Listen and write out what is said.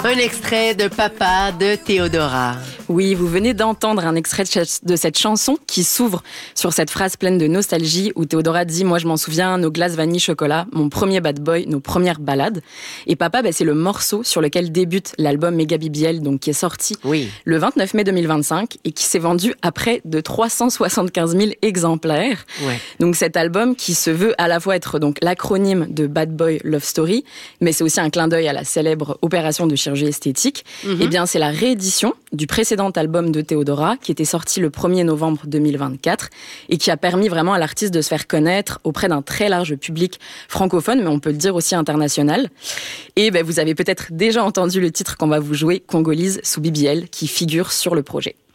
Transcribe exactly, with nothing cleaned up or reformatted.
Un extrait de Papa de Théodora. Oui, vous venez d'entendre un extrait de cette chanson qui s'ouvre sur cette phrase pleine de nostalgie où Théodora dit « Moi je m'en souviens, nos glaces vanille chocolat, mon premier bad boy, nos premières balades ». Et Papa, bah, c'est le morceau sur lequel débute l'album Méga B B L, donc qui est sorti oui. le vingt-neuf mai deux mille vingt-cinq et qui s'est vendu à près de trois cent soixante-quinze mille exemplaires. Ouais. Donc cet album qui se veut à la fois être donc l'acronyme de Bad Boy Love Story, mais c'est aussi un clin d'œil à la célèbre opération de chirurgie esthétique. Mm-hmm. Eh bien, c'est la réédition du précédent album de Théodora qui était sorti le premier novembre deux mille vingt-quatre et qui a permis vraiment à l'artiste de se faire connaître auprès d'un très large public francophone, mais on peut le dire aussi international. Et ben, vous avez peut-être déjà entendu le titre qu'on va vous jouer, Congolise sous B B L, qui figure sur le projet.